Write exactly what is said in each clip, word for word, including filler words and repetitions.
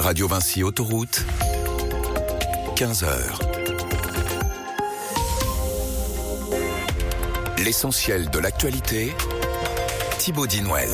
Radio Vinci Autoroute, quinze heures. L'essentiel de l'actualité, Thibaut Dinouel.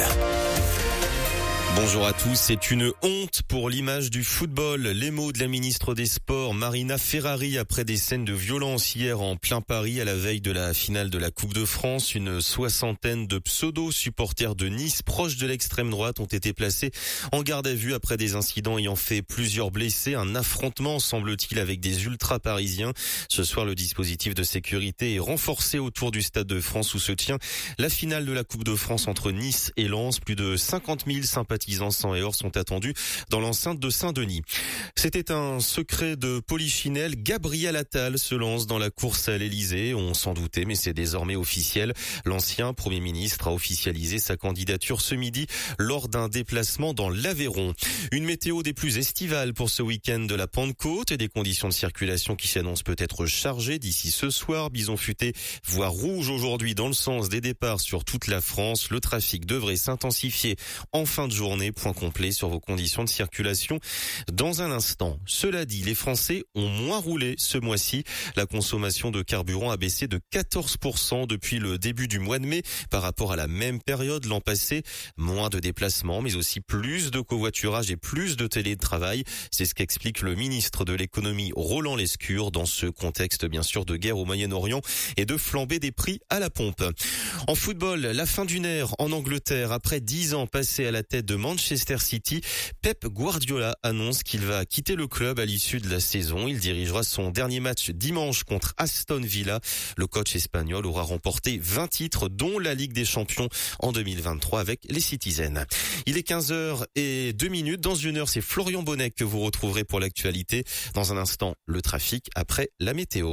Bonjour à tous, c'est une honte pour l'image du football. Les mots de la ministre des Sports, Marina Ferrari, après des scènes de violence hier en plein Paris à la veille de la finale de la Coupe de France. Une soixantaine de pseudo-supporters de Nice proches de l'extrême droite ont été placés en garde à vue après des incidents ayant fait plusieurs blessés. Un affrontement, semble-t-il, avec des ultra-parisiens. Ce soir, le dispositif de sécurité est renforcé autour du Stade de France où se tient la finale de la Coupe de France entre Nice et Lens. Plus de cinquante mille sympathisants sang et or sont attendus dans l'enceinte de Saint-Denis. C'était un secret de polichinelle. Gabriel Attal se lance dans la course à l'Elysée. On s'en doutait, mais c'est désormais officiel. L'ancien Premier ministre a officialisé sa candidature ce midi lors d'un déplacement dans l'Aveyron. Une météo des plus estivales pour ce week-end de la Pentecôte et des conditions de circulation qui s'annoncent peut-être chargées d'ici ce soir. Bison futé, voire rouge aujourd'hui dans le sens des départs sur toute la France. Le trafic devrait s'intensifier en fin de journée. Point complet sur vos conditions de circulation dans un instant. Cela dit, les Français ont moins roulé ce mois-ci. La consommation de carburant a baissé de quatorze pour cent depuis le début du mois de mai par rapport à la même période l'an passé. Moins de déplacements, mais aussi plus de covoiturage et plus de télétravail. C'est ce qu'explique le ministre de l'économie Roland Lescure dans ce contexte bien sûr de guerre au Moyen-Orient et de flambée des prix à la pompe. En football, la fin d'une ère en Angleterre après dix ans passés à la tête de Manchester City, Pep Guardiola annonce qu'il va quitter le club à l'issue de la saison. Il dirigera son dernier match dimanche contre Aston Villa. Le coach espagnol aura remporté vingt titres, dont la Ligue des Champions en deux mille vingt-trois avec les Citizens. Il est quinze heures et deux minutes. Dans une heure, c'est Florian Bonnet que vous retrouverez pour l'actualité. Dans un instant, le trafic après la météo.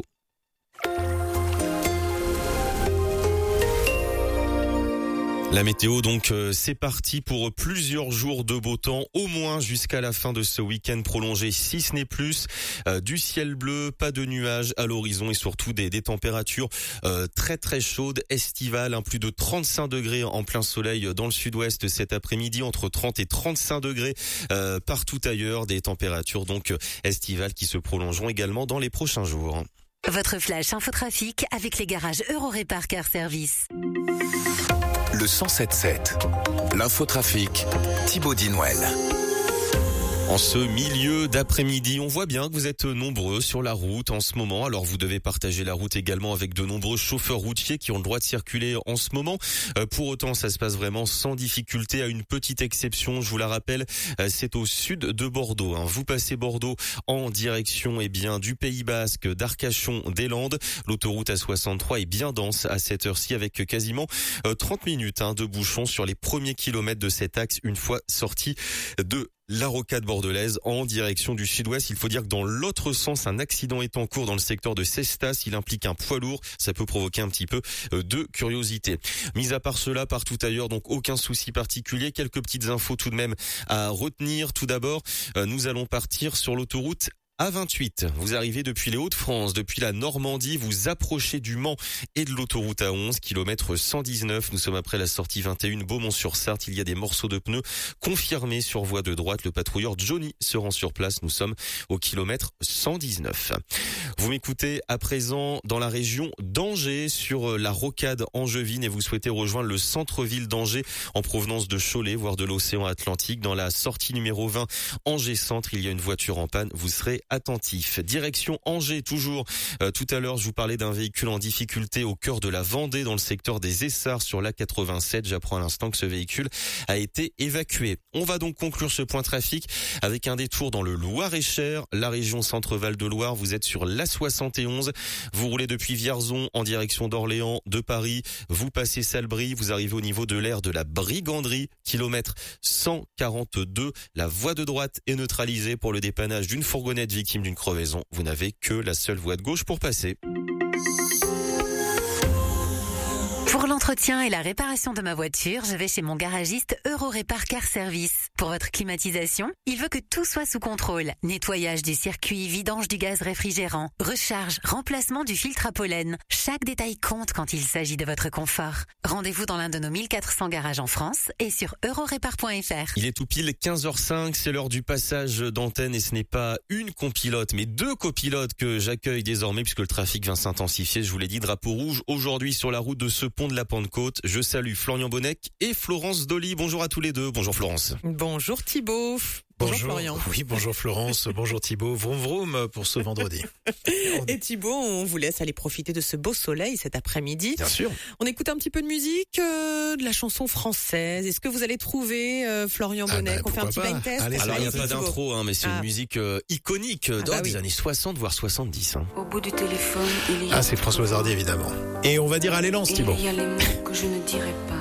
La météo, donc, euh, c'est parti pour plusieurs jours de beau temps, au moins jusqu'à la fin de ce week-end prolongé, si ce n'est plus. Euh, du ciel bleu, pas de nuages à l'horizon et surtout des, des températures euh, très très chaudes, estivales, hein, plus de trente-cinq degrés en plein soleil dans le sud-ouest cet après-midi, entre trente et trente-cinq degrés euh, partout ailleurs, des températures donc estivales qui se prolongeront également dans les prochains jours. Votre flash infotrafic avec les garages Eurorépar Car Service. Le cent sept sept, l'infotrafic, Thibaut Dinouel. En ce milieu d'après-midi, on voit bien que vous êtes nombreux sur la route en ce moment. Alors vous devez partager la route également avec de nombreux chauffeurs routiers qui ont le droit de circuler en ce moment. Euh, pour autant, ça se passe vraiment sans difficulté, à une petite exception. Je vous la rappelle, euh, c'est au sud de Bordeaux. Hein. Vous passez Bordeaux en direction eh bien du Pays Basque, d'Arcachon, des Landes. L'autoroute A soixante-trois est bien dense à cette heure-ci avec quasiment euh, trente minutes hein, de bouchons sur les premiers kilomètres de cet axe une fois sorti de la rocade bordelaise en direction du sud-ouest. Il faut dire que dans l'autre sens, un accident est en cours dans le secteur de Cestas. Il implique un poids lourd. Ça peut provoquer un petit peu de curiosité. Mis à part cela, partout ailleurs, donc aucun souci particulier. Quelques petites infos tout de même à retenir. Tout d'abord, nous allons partir sur l'autoroute A vingt-huit, vous arrivez depuis les Hauts-de-France, depuis la Normandie, vous approchez du Mans et de l'autoroute A onze, kilomètre cent dix-neuf. Nous sommes après la sortie vingt et un, Beaumont-sur-Sarthe. Il y a des morceaux de pneus confirmés sur voie de droite. Le patrouilleur Johnny se rend sur place. Nous sommes au kilomètre cent dix-neuf. Vous m'écoutez à présent dans la région d'Angers, sur la rocade angevine, et vous souhaitez rejoindre le centre-ville d'Angers en provenance de Cholet, voire de l'océan Atlantique. Dans la sortie numéro vingt, Angers-Centre, il y a une voiture en panne. Vous serez attentif. Direction Angers, toujours. Euh, tout à l'heure, je vous parlais d'un véhicule en difficulté au cœur de la Vendée, dans le secteur des Essarts, sur l'A quatre-vingt-sept. J'apprends à l'instant que ce véhicule a été évacué. On va donc conclure ce point trafic avec un détour dans le Loir-et-Cher, la région Centre-Val de Loire. Vous êtes sur l'A soixante et onze. Vous roulez depuis Vierzon en direction d'Orléans, de Paris. Vous passez Salbris. Vous arrivez au niveau de l'aire de la Briganderie, kilomètre cent quarante-deux. La voie de droite est neutralisée pour le dépannage d'une fourgonnette victime d'une crevaison. Vous n'avez que la seule voie de gauche pour passer. Pour l'entrée l'entretien et la réparation de ma voiture, je vais chez mon garagiste Eurorépar Car Service. Pour votre climatisation, il veut que tout soit sous contrôle. Nettoyage du circuit, vidange du gaz réfrigérant, recharge, remplacement du filtre à pollen. Chaque détail compte quand il s'agit de votre confort. Rendez-vous dans l'un de nos mille quatre cents garages en France et sur eurorépar point f r. Il est tout pile quinze heures cinq, c'est l'heure du passage d'antenne et ce n'est pas une copilote mais deux copilotes que j'accueille désormais puisque le trafic vient s'intensifier. Je vous l'ai dit, drapeau rouge aujourd'hui sur la route de ce pont de la Pentecôte. Je salue Florian Bonnec et Florence Dolly. Bonjour à tous les deux. Bonjour Florence. Bonjour Thibaut. Bonjour, bonjour Florian. Oui, bonjour Florence, bonjour Thibaut. Vroom vroom pour ce vendredi. Et Thibaut, on vous laisse aller profiter de ce beau soleil cet après-midi. Bien sûr. On écoute un petit peu de musique, euh, de la chanson française. Est-ce que vous allez trouver euh, Florian Bonnet, ah bah, qu'on fait un petit blind test? Allez, Alors il n'y a Allez, pas Thibaut. d'intro, hein, mais c'est Ah. une musique euh, iconique euh, Ah bah des oui. années soixante voire soixante-dix. Hein. Au bout du téléphone, il y a Ah, c'est Françoise Hardy évidemment. Et on va dire allez lance il Thibaut. y a les mots que je ne dirai pas.